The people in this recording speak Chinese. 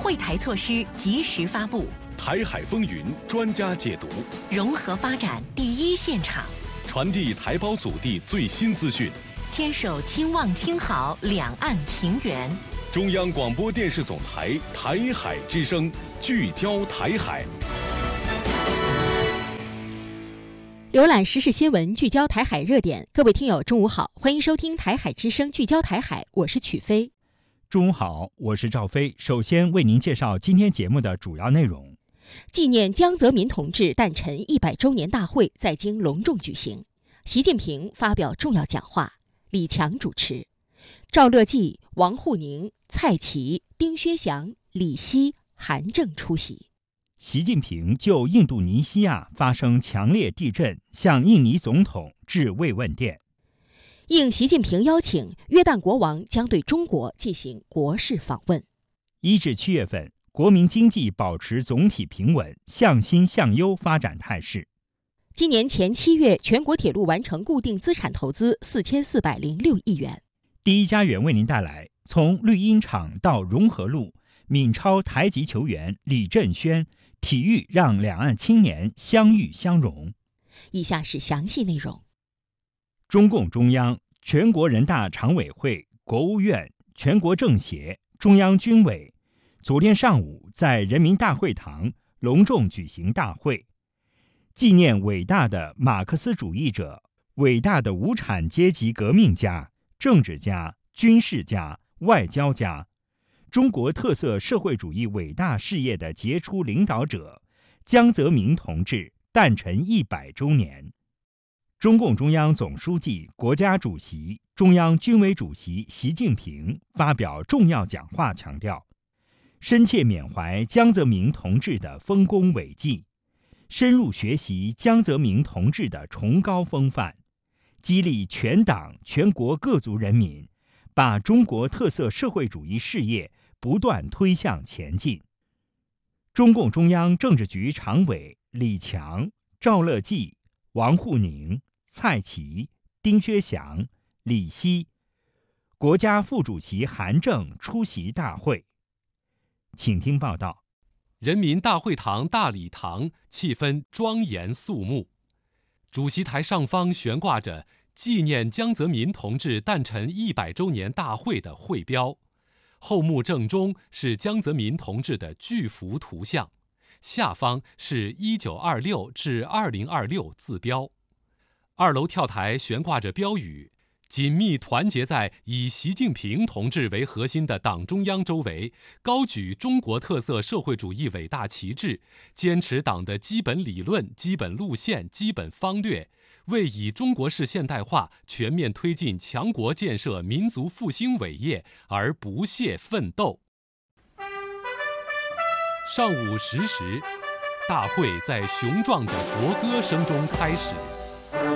会台措施及时发布， 台海风云专家解读， 融合发展第一现场， 传递台胞祖地最新资讯， 牵手亲望亲好两岸情缘。 中央广播电视总台台海之声，聚焦台海。 浏览时事新闻，聚焦台海热点。各位听友，中午好，欢迎收听台海之声，聚焦台海，我是曲飞。 中午好，我是赵飞。首先为您介绍今天节目的主要内容。 纪念江泽民同志诞辰100周年大会在京隆重举行，习近平发表重要讲话，李强主持，赵乐际、王沪宁、蔡奇、丁薛祥、李希、韩正出席。 习近平就印度尼西亚发生强烈地震向印尼总统致慰问电。 应习近平邀请，约旦国王将对中国进行国事访问。 1至7月份，国民经济保持总体平稳、向新向优发展态势。 今年前7月，全国铁路完成固定资产投资4406亿元。 第一家园为您带来从绿茵场到融合路，闽超台籍球员李振轩，体育让两岸青年相遇相融。 以下是详细内容。 中共中央、全国人大常委会、国务院、全国政协、中央军委昨天上午在人民大会堂隆重举行大会，纪念伟大的马克思主义者、伟大的无产阶级革命家、政治家、军事家、外交家，中国特色社会主义伟大事业的杰出领导者江泽民同志诞辰100周年。中共中央总书记、国家主席、中央军委主席习近平发表重要讲话，强调深切缅怀江泽民同志的丰功伟绩，深入学习江泽民同志的崇高风范，激励全党全国各族人民把中国特色社会主义事业不断推向前进。中共中央政治局常委李强、赵乐际、王沪宁、蔡奇、丁薛祥、李希，国家副主席韩正出席大会。请听报道。 人民大会堂大礼堂气氛庄严肃穆，主席台上方悬挂着纪念江泽民同志诞辰100周年大会的会标，后幕正中是江泽民同志的巨幅图像，下方是1926至2026字标。2楼跳台悬挂着标语，紧密团结在以习近平同志为核心的党中央周围，高举中国特色社会主义伟大旗帜，坚持党的基本理论、基本路线、基本方略，为以中国式现代化全面推进强国建设民族复兴伟业而不懈奋斗。上午10时，大会在雄壮的国歌声中开始。